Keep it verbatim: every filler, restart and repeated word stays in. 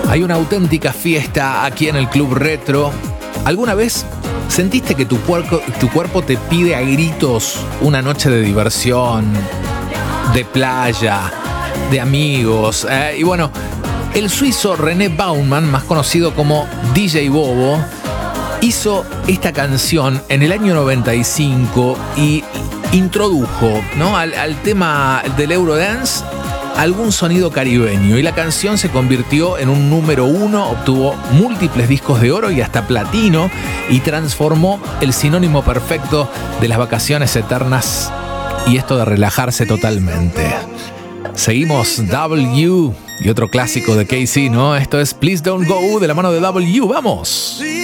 Hay una auténtica fiesta aquí en el Club Retro. ¿Alguna vez sentiste que tu cuerpo, tu cuerpo te pide a gritos una noche de diversión, de playa, de amigos? Eh? Y bueno, el suizo René Baumann, más conocido como D J Bobo, hizo esta canción en el año noventa y cinco y introdujo, ¿no?, al, al tema del Eurodance algún sonido caribeño, y la canción se convirtió en un número uno, obtuvo múltiples discos de oro y hasta platino, y transformó el sinónimo perfecto de las vacaciones eternas y esto de relajarse totalmente. Seguimos W y otro clásico de K C, ¿no? Esto es Please Don't Go de la mano de W. ¡Vamos!